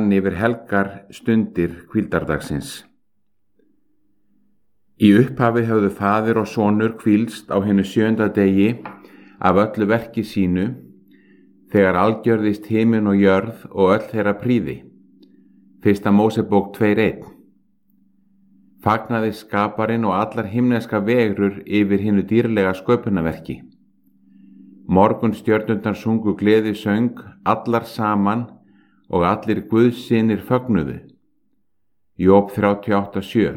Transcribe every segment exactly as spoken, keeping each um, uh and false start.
hann yfir helgar stundir hvíldardagsins. Í upphafi höfðu faðir og sonur hvílst á hinu sjöunda degi af öllu verki sínu, þegar algjörðist himinn og jörð og öll þeirra prýði. Fyrsta Mósebók tvö eitt. Fagnaði skaparinn og allar himneska vegrur yfir hinu dýrlega sköpunarverki. Morgun stjörnundar sungu gleði söng, allar saman, og allir guðsynir fögnuðu. Job þrjátíu og átta sjö.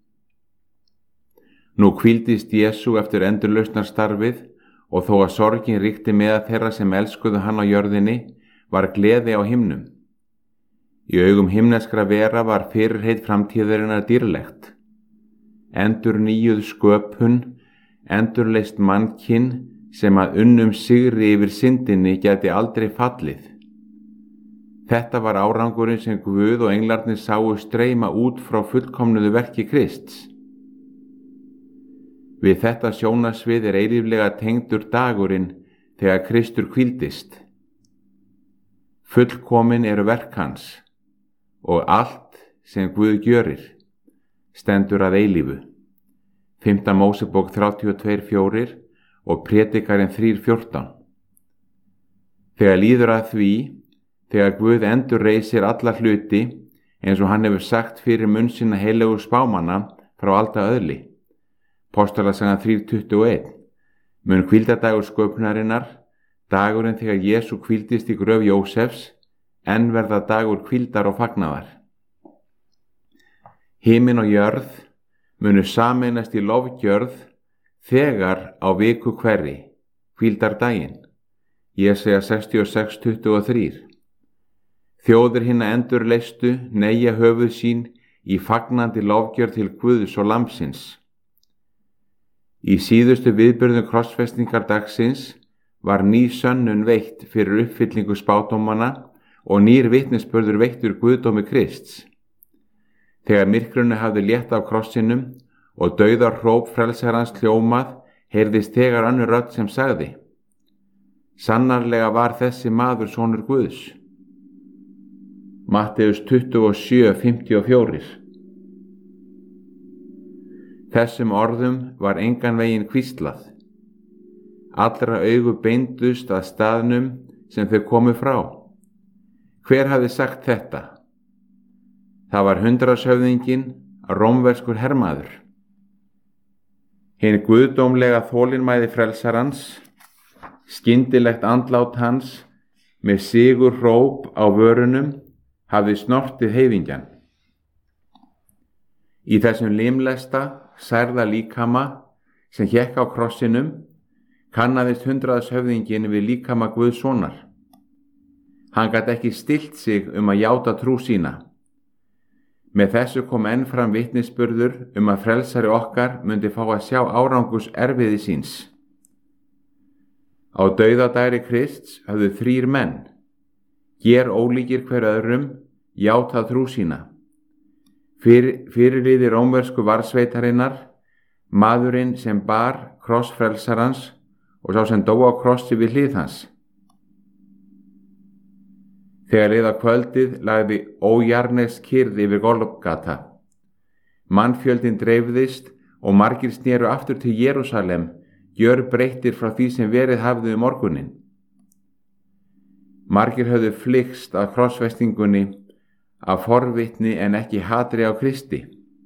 Nú hvíldist Jesú eftir endurlausnarstarfið, og þó að sorgin ríkti meðal þeirra sem elskuðu hann á jörðinni, var gleði á himnum. Í augum himneskra vera var fyrirheit framtíðarinnar dýrlegt. Endurnýjuð sköpun, endurleist mannkinn sem að unnum sigri yfir syndinni gæti aldrei fallið. Þetta var árangurinn sem Guð og englarnir sáu streyma út frá fullkomnuðu verki Krists. Við þetta sjónasvið er eilíflega tengdur dagurinn þegar Kristur hvíldist. Fullkomin eru verk hans, og allt sem Guð gjörir stendur að eilífu. Fimmta Mósebók þrjátíu og tvö fjórir og Predikarinn þrjú fjórtán. Þegar líður að því, þegar Guð endurreisir alla hluti, eins og hann hefur sagt fyrir munn sinna heilögu spámanna frá alda öðli. Postulasagan þrjú tuttugu og eitt. Mun hvíldadagur sköpunarinnar, dagurinn þegar Jesú hvíldist í gröf Jósefs, enn verða dagur hvíldar og fagnaðar. Himinn og jörð munu sameinast í lofgjörð þegar á viku hverri, hvíldardaginn. Jesæja sextíu og sex tuttugu og þrjú. Þjóðir hinna endurleistu neigja höfuð sín í fagnandi lofgjörð til Guðs og Lambsins. Í síðustu viðburðum krossfestingar dagsins var ný sönnun veitt fyrir uppfyllingu spádómanna og nýr vitnisburður veittur guðdómi Krists. Þegar myrkrinu hafði létt af krossinum og dauðar hróp frelsarans hljómað, heyrðist þegar önnur rödd sem sagði: Sannarlega var þessi maður sonur Guðs. Matteus tuttugu og sjö fimmtíu og fjögur. Þessum orðum var engan veginn hvíslað. Allra augu beindust að staðnum sem þau komu frá. Hver hafði sagt þetta? Það var hundraðshöfðinginn, rómverskur hermaður. Hinn guðdómlega þolinmæði frelsarans, skyndilegt andlát hans með sigur hróp á vörunum hafði snortið heiðingjan. Í þessum limlesta, særða líkama sem hékk á krossinum kannaðist hundraðshöfðinginn við líkama Guðs sonar. Hann gat ekki stillt sig um að játa trú sína. Með þessu kom enn fram vitnisburður um að frelsari okkar myndi fá að sjá árangus erfiði síns. Á dauðadæri Krists höfðu þrír menn, ger ólíkir hver öðrum, játað trú sína. Fyr, fyrirliði rómversku varsveitarinnar, maðurinn sem bar kross frelsarans og sá sem dó á krossi við hlið hans. Þegar leið á kvöldið lagði ójarnes kyrrð yfir Golgata. Mannfjöldin dreifðist og margir sneru aftur til Jerúsalem, gjörbreyttir frá því sem verið hafði um morguninn. Margir höfðu flykkst að krossfestingunni af forvitni en ekki hatri á Kristi.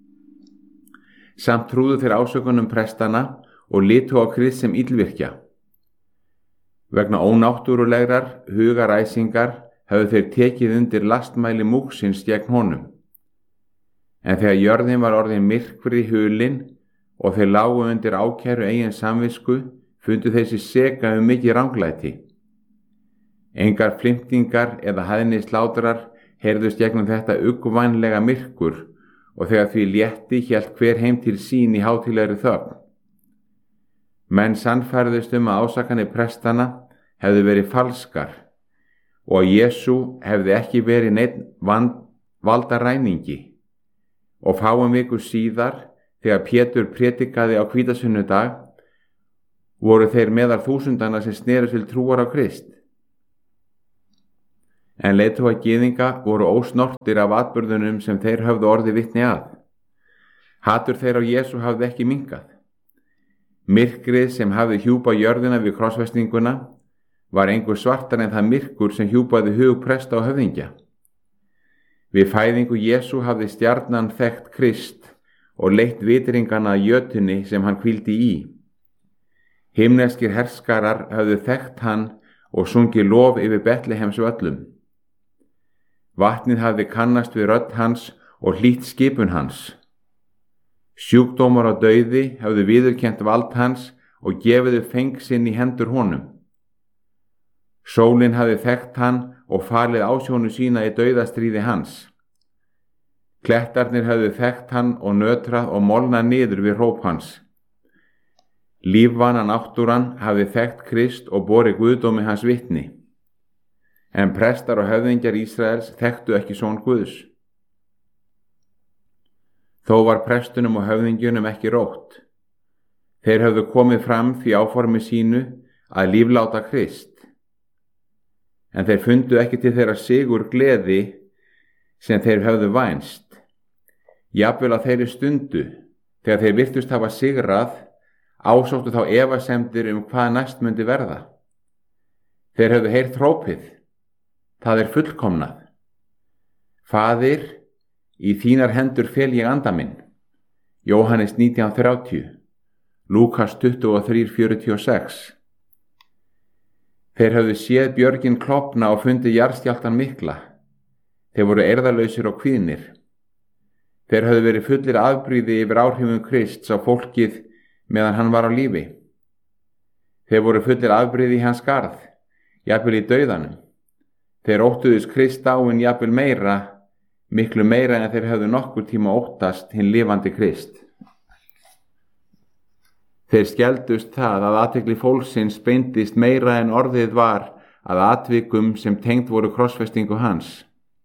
Samt trúðu þeir ásökunum prestana og litu á Krist sem illvirkja. Vegna ónáttúrulegrar hugaræsingar höfðu þeir tekið undir lastmæli múksins gegn honum. En þegar jörðin var orðin myrkri hulin og þeir lágu undir ákæru eigin samvisku, fundu þeir sig seka um mikið ranglæti. Engar flimtingar eða hæðni slátrar heyrðust gegnum þetta uggvænlega myrkur og þegar því létti hélt hver heim til sín í hátíðlegri þögn. Menn sannfærðust um að ásakanir prestana hefðu verið falskar og að Jesú hefði ekki verið neinn valdaræningi. Og fáum vikur síðar, þegar Pétur prédikaði á hvítasunnudag, voru þeir meðal þúsundana sem sneru til trúar á Krist. En leiðtogar gyðinga voru ósnortir af atburðunum sem þeir höfðu orðið vitni að. Hatur þeirra á Jesú hafði ekki minnkað. Myrkrið sem hafði hjúpað jörðina við krossfestinguna var engu svartar en það myrkur sem hjúpaði hug presta og höfðingja. Við fæðingu Jesú hafði stjarnan þekkt Krist og leitt vitringana að jötunni sem hann hvíldi í. Himneskir herskarar hafðu þekkt hann og sungið lof yfir Betlehems völlum. Vatnið hafði kannast við rödd hans og hlýtt skipun hans. Sjúkdómar og dauði hafðu viðurkennt vald hans og gefiðu feng sinn í hendur honum. Sólin hafði þekkt hann og falið ásjónu sína í dauðastríði hans. Klettarnir hafðu þekkt hann og nötrað og molnað niður við hróp hans. Lífvana náttúran hafði þekkt Krist og borið guðdómi hans vitni. En prestar og höfðingjar Ísraels þekktu ekki son Guðs. Þó var prestunum og höfðingjunum ekki rótt. Þeir höfðu komið fram því áformi sínu að lífláta Krist. En þeir fundu ekki til þeirra sigur gleði sem þeir höfðu vænst. Jafnvel á þeirri stundu, þegar þeir virtust hafa sigrað, ásóttu þá efasemdir um hvað næst myndi verða. Þeir höfðu heyrt hrópið: það er fullkomnað. Faðir, í þínar hendur fel ég anda minn. Jóhannes nítján þrjátíu, Lúkas tuttugu og þrjú fjörutíu og sex. Þeir höfðu séð björgin klofna og fundið jarðskjálftann mikla. Þeir voru eirðarlausir og kvíðnir. Þeir höfðu verið fullir afbrýði yfir áhrifum Krists á fólkið meðan hann var á lífi. Þeir voru fullir afbrýði í hans garð, jafnvel í dauðanum. Þeir óttuðust Krist dáinn jafnvel meira, miklu meira en þeir höfðu nokkur tíma óttast hinn lifandi Krist. Þeir skeldust það að athygli fólksins beindist meira en orðið var að atvikum sem tengd voru krossfestingu hans.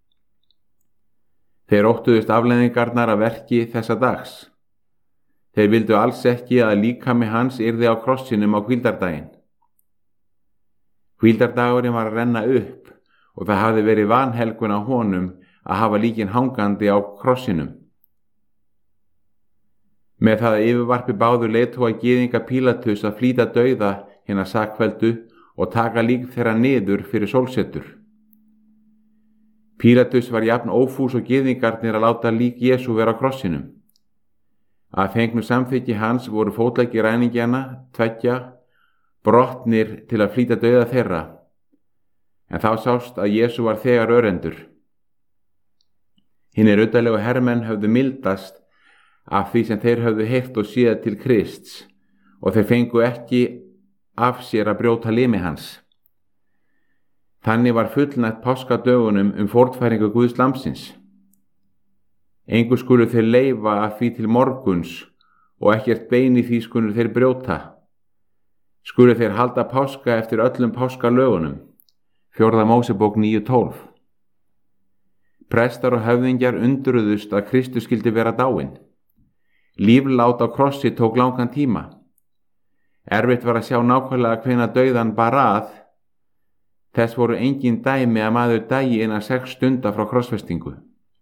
Þeir óttuðust afleiðingarnar af verki þessa dags. Þeir vildu alls ekki að líkami hans yrði á krossinum á hvíldardaginn. Hvíldardagurinn var að renna upp og það hafði verið vanhelgun á honum að hafa líkin hangandi á krossinum. Með það að yfirvarpi báðu leiðtogar gyðinga Pílatus að flýta dauða hinna sakfelldu og taka lík þeirra niður fyrir sólsetur. Pílatus var jafn ófús og gyðingarnir að láta lík Jesú vera á krossinum. Að fengnu samþykki hans voru fótleggi ræningjana, tveggja, brotnir til að flýta dauða þeirra, en þá sást að Jesú var þegar örendur. Hinnir uddalegu hermenn höfðu mildast af því sem þeir höfðu heyrt og séð til Krists og þeir fengu ekki af sér að brjóta limi hans. Þannig var fullnægt páskadögunum um fórnfæringu Guðs lambsins. Engu skulu þeir leyfa af því til morguns og ekkert bein í því skulu þeir brjóta. Skulu þeir halda páska eftir öllum páskalögunum. Fjórða Mósebók níu tólf. Prestar og höfðingjar undruðust að Kristus skyldi vera dáinn. Líflát á krossi tók langan tíma. Erfitt var að sjá nákvæmlega hvenær dauðan bar að. Þess voru engin dæmi að maður dæi innan sex stunda frá krossfestingu.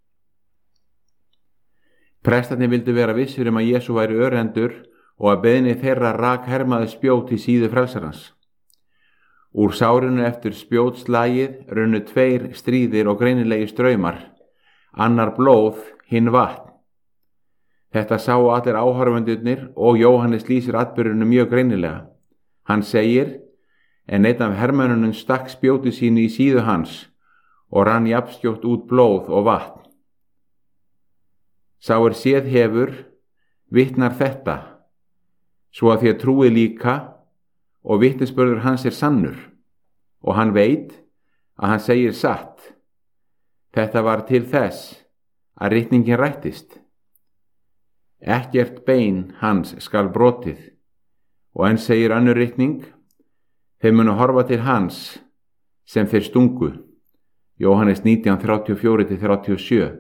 Prestarnir vildu vera vissir um að Jesú væri örendur og að beiðni þeirra rak hermaði spjót í síðu frelsarans. Úr sárinu eftir spjótslagið runnu tveir stríðir og greinilegi straumar, annar blóð, hinn vatn. Þetta sáu allir áhorfendurnir og Jóhannes lýsir atburðinu mjög greinilega. Hann segir: en einn af hermönnunum stakk spjóti sínu í síðu hans og rann jafnskjótt út blóð og vatn. Sá er séð hefur, vitnar þetta, svo að þér trúið líka og vitnisburður hans er sannur og hann veit að hann segir satt. Þetta var til þess að ritningin rættist. Ekkert bein hans skal brotið og enn segir önnur ritning: þeir munu horfa til hans sem þeir stungu. Jóhannes nítján þrjátíu og fjögur til þrjátíu og sjö.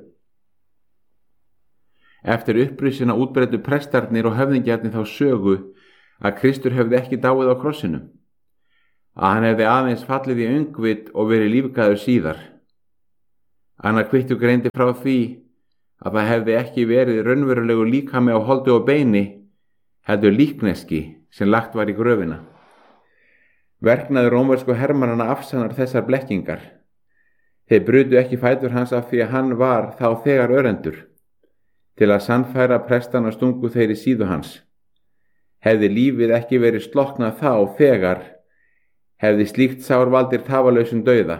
Eftir upprisuna útbreiddu prestarnir og höfðingjarnir þá sögu að Kristur hefði ekki dáið á krossinum, að hann hefði aðeins fallið í öngvit og verið lífgaður síðar, Annar kvittur greindi frá því að það hefði ekki verið raunverulegu líkami á holdi og beini, heldur líkneski sem lagt var í gröfina. Verknaður rómversku hermannanna afsannar þessar blekkingar. Þeir brutu ekki fætur hans af því að hann var þá þegar örendur. Til að sannfæra prestana stungu þeir í síðu hans. Hefði lífið ekki verið slokknað þá þegar, hefði slíkt sár valdir tafalausum dauða.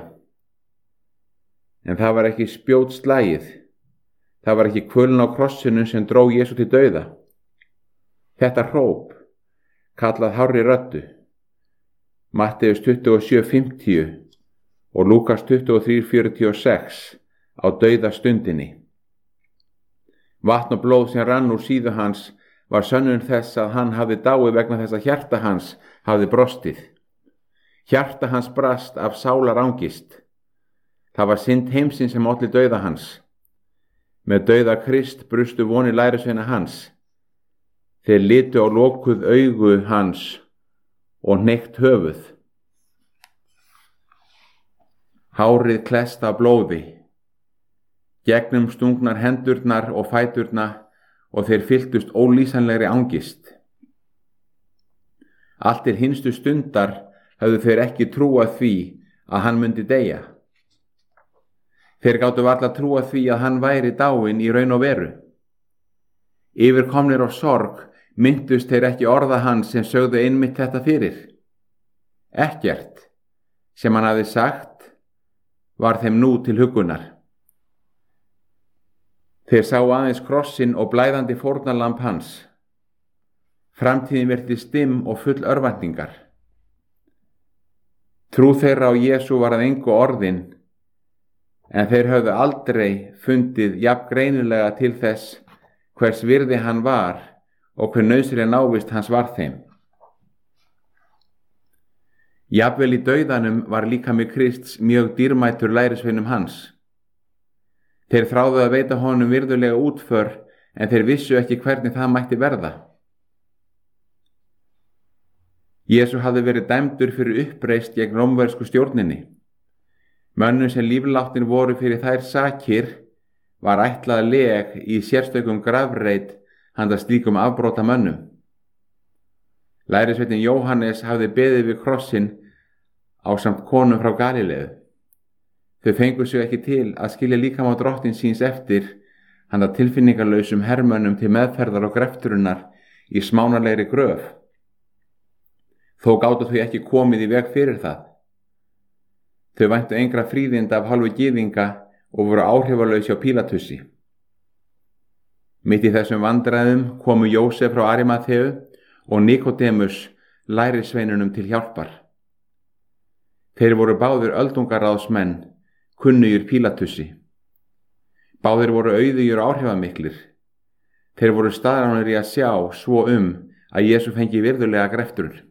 En það var ekki spjót slagið. Það var ekki kvöln á krossinum sem dró Jesú til dauða. Þetta hróp, kallað hárri röddu, Matteus tuttugu og sjö fimmtíu og Lúkas tuttugu og þrjú fjörutíu og sex á dauða stundinni. Vatn og blóð sem rann úr síðu hans var sönnun þess að hann hafði dáið vegna þess að hjarta hans hafði brostið. Hjarta hans brast af sálar angist. Það var synd heimsins sem olli dauða hans. Með dauða Krist brustu vonir lærisveina hans. Þeir litu á lokuð augu hans og hnekkt höfuð. Hárið klest af blóði. Gegnum stungnar hendurnar og fæturna og þeir fylltust ólýsanlegri angist. Allt til hinstu stundar höfðu þeir ekki trúað því að hann myndi deyja. Þeir gátu varla trúað því að hann væri dáinn í raun og veru. Yfirkomnir á sorg myndust þeir ekki orða hans sem sögðu einmitt þetta fyrir. Ekkert sem hann hafði sagt var þeim nú til huggunar. Þeir sá aðeins krossin og blæðandi fórnarlamb hans. Framtíðin virtist dimm og full örvæntingar. Trú þeirra á Jesú var að engu orðin, en þeir höfðu aldrei fundið jafn greinilega til þess hvers virði hann var og hver nauðsynleg návist hans var þeim. Jafnvel í dauðanum var líkami Krists mjög dýrmætur lærisveinum hans. Þeir þráðu að veita honum virðulega útför, en þeir vissu ekki hvernig það mætti verða. Jesú hafði verið dæmdur fyrir uppreist gegn rómversku stjórninni. Mönnum sem lífláttin voru fyrir þær sakir var ætlað leg í sérstökum grafreit handa slíkum afbrota mönnum. Lærisveinninn Jóhannes hafði beðið við krossin ásamt konum frá Galileu. Þau fengu sig ekki til að skilja líkama drottins síns eftir handa tilfinningarlausum hermönnum til meðferðar og grefturinnar í smánalegri gröf. Þó gátu þau ekki komið í veg fyrir það. Þau væntu engra fríðinda af hálfu gyðinga og voru áhrifalaus hjá Pílatusi. Mitt í þessum vandræðum komu Jósef frá Arimatheu og Nikodemus lærisveinunum til hjálpar. Þeir voru báðir öldungaráðsmenn, kunnugir Pílatusi. Báðir voru auðugir og áhrifamiklir. Þeir voru staðráðnir í að sjá svo um að Jesú fengi virðulega grefturinn.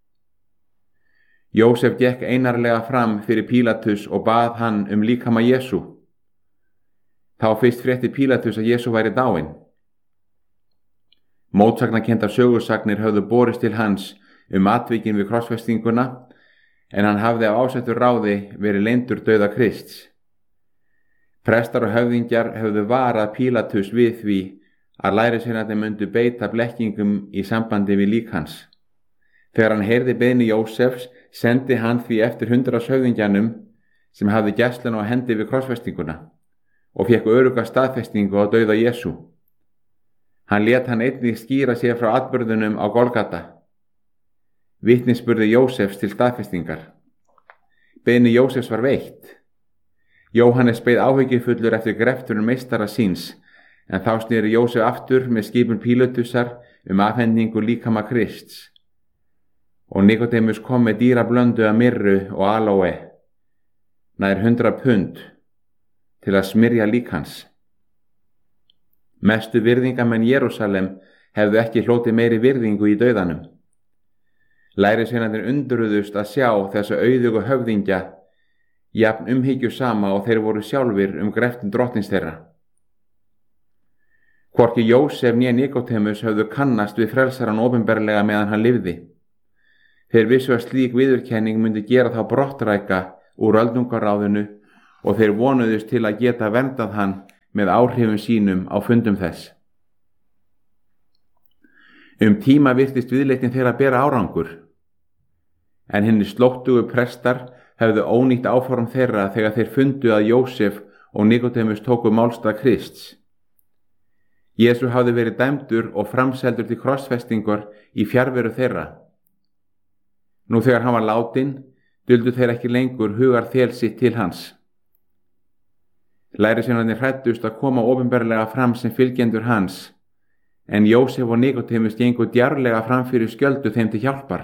Jósef gekk einarlega fram fyrir Pílatus og bað hann um líkama Jesú. Þá fyrst frétti Pílatus að Jesú væri dáinn. Mótsagnakendar sögusagnir höfðu borist til hans um atvikin við krossfestinguna, en hann hafði af ásettu ráði verið leyndur dauða Krists. Prestar og höfðingjar höfðu varað Pílatus við því að lærisveinarnir myndu beita blekkingum í sambandi við lík hans. Þegar hann heyrði beiðni Jósefs, sendi hann því eftir hundraðs höfðingjanum sem hafði gæsluna á hendi við krossfestinguna og fékk örugga staðfestingu á dauða Jesú. Hann lét hann einnig skýra sér frá atburðunum á Golgata. Vitnisburði Jósefs til staðfestingar. Beiðni Jósefs var veitt. Jóhannes beið áhyggjufullur eftir grefturinn meistara síns, en þá sneri Jósef aftur með skipun Pílatusar um afhendingu líkama Krists. Og Nikodemus kom með dýra blöndu af mirru og alóe, nær hundra pund, til að smyrja lík hans. Mestu virðingamenn Jerúsalem hefðu ekki hlotið meiri virðingu í dauðanum. Lærisveinarnir undruðust að sjá þessa auðugu höfðingja, jafn umhyggju sama og þeir voru sjálfir um greftun drottins þeirra. Hvorki Jósef né Nikodemus höfðu kannast við frelsaran opinberlega meðan hann lifði. Þeir vissu að slík viðurkenning myndi gera þá brottræka úr öldungaráðinu og þeir vonuðust til að geta verndað hann með áhrifum sínum á fundum þess. Um tíma virtist viðleitni þeirra bera árangur, en hinni slóttugu prestar hefðu ónýtt áform þeirra þegar þeir fundu að Jósef og Nikodemus tóku málstað Krists. Jesú hafði verið dæmdur og framseldur til krossfestingar í fjarveru þeirra. Nú þegar hann var látinn, duldu þeir ekki lengur hugar þel sitt til hans. Lærisveinarnir hræddust að koma opinberlega fram sem fylgjendur hans, en Jósef og Nikodemus gengu djarflega fram fyrir skjöldu þeim til hjálpar.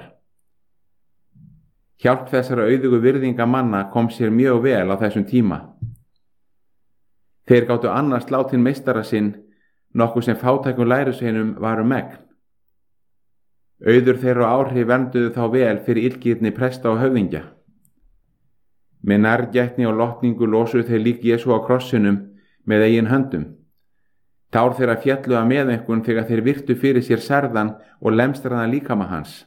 Hjálp þessara auðugu virðinga manna kom sér mjög vel á þessum tíma. Þeir gátu annars látinn meistara sinn, nokkuð sem fátækum lærisveinum var um megn. Auður þeirra og áhrif vernduðu þá vel fyrir illgirni presta og höfðingja. Með nærgætni og lotningu losuðu þeir lík Jesú á krossinum með eigin höndum. Tár þeirra fjallu að meðaumkun þegar þeir virtu fyrir sér særðan og lemstraðan líkama hans.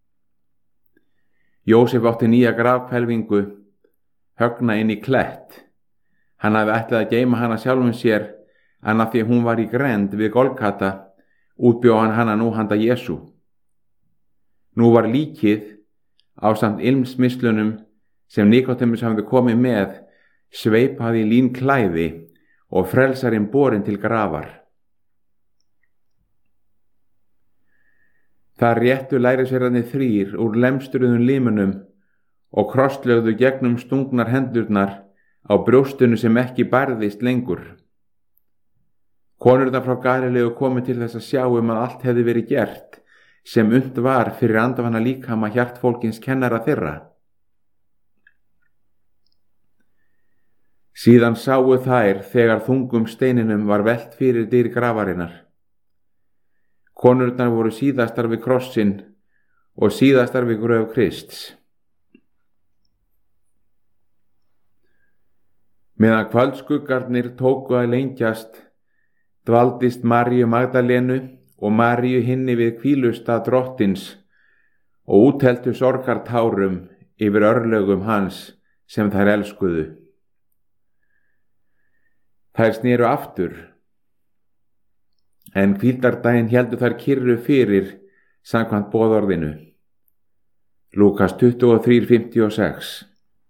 Jósef átti nýja grafhvelfingu, högna inn í klett. Hann hafði ætlað að geyma hana sjálfum sér, en af því að hún var í grennd við Golgata, útbjó hann hana nú handa Jesú. Nú var líkið, ásamt ilmsmislunum sem Nikodemus hafði komið með, sveipað í lín klæði og frelsarinn borinn til grafar. Þar réttu lærisveinarnir þrír úr lemstruðum limunum og krosslögðu gegnum stungnar hendurnar á brjóstinu sem ekki bærðist lengur. Konurnar frá Galileu komu til þess að sjá um að allt hefði verið gert sem unnt var fyrir andvana líkama hjartfólkins kennara þeirra. Síðan sáu þær þegar þungum steininum var velt fyrir dyr grafarinnar. Konurnar voru síðastar við krossin og síðastar við gröf Krists. Meðan kvöldskuggarnir tóku að lengjast, dvaldist Maríu Magdalenu og Maríu hinni við hvílustað drottins og útheltu sorgartárum yfir örlögum hans sem þær elskuðu. Þær sneru aftur, en hvíldardaginn héldu þær kyrru fyrir samkvæmt boðorðinu. Lúkas tuttugu og þrjú fimmtíu og sex.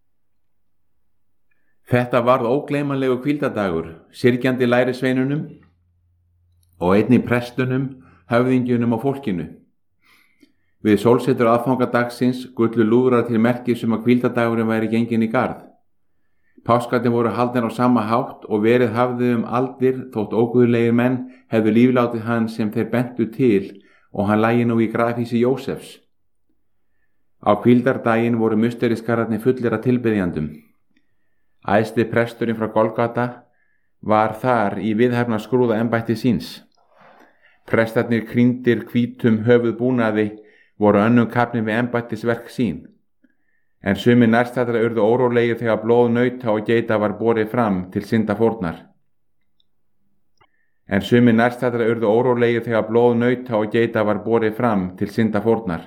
Þetta varð ógleymanlegu hvíldadagur, syrgjandi lærisveinunum og einnig prestunum, höfðingjunum og fólkinu. Við sólsetur aðfangadagsins gullu lúðrar til merkis um að hvíldadagurinn væri genginn í garð. Páskarnir voru haldnir á sama hátt og verið hafði um aldir þótt óguðlegir menn hefðu líflátið hann sem þeir bentu til og hann lægi nú í grafhýsi Jósefs. Á hvíldardaginn voru musteriskararnir fullir af tilbiðjandum. Æðsti presturinn frá Golgata var þar í viðhæfna skrúða embætti síns. Prestarnir krýndir hvítum höfuð búnaði voru önnum kapnir við embættisverk sín. En sumir nærstæðra urðu órólegir þegar blóð nauta og geita var borið fram til syndafórnar. En sumir nærstæðra urðu órólegir þegar blóð nauta og geita var borið fram til syndafórnar.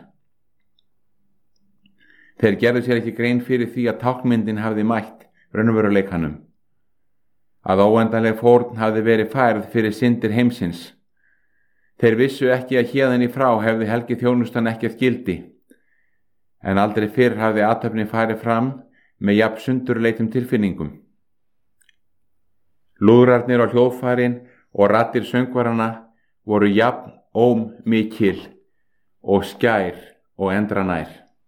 Þeir gerðu sér ekki grein fyrir því að táknmyndin hafði mætt raunveruleikanum. Að óendanleg fórn hafði verið færð fyrir syndir heimsins. Þeir vissu ekki að héðan í frá hefði helgi þjónustan ekkert gildi. En aldrei fyrr hafði athöfnin farið fram með jafn sundurleitum tilfinningum. Lúðrarnir á hljóðfærin og raddir söngvarana voru jafn óm mikil og skær og endranær.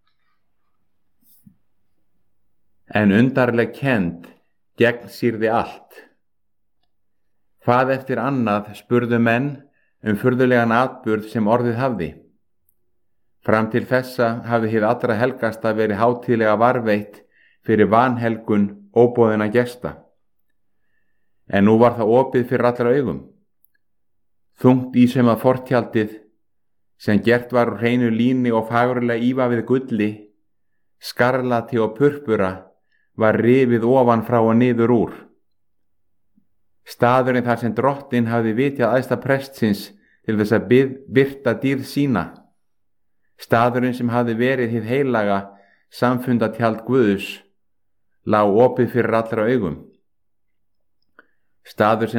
En undarleg kennd gegnsýrði allt. Hvað eftir annað spurðu menn um furðulegan atburð sem orðið hafði. Fram til þessa hafði hið allra helgasta verið hátíðlega varveitt fyrir vanhelgun óboðinna gesta. En nú var það opið fyrir allra augum. Þungt ísaumað fortjaldið, sem gert var úr hreinu líni og fagurlega ívafið gulli, skarlati og purpura, var rifið ofan frá og niður úr. Staðurinn þar sem drottin hafði vitjað æðsta prestsins til þess að birta dýrð sína. Staðurinn sem hafði verið hið heilaga samfundatjald Guðs, lá opið fyrir allra augum. Staður sem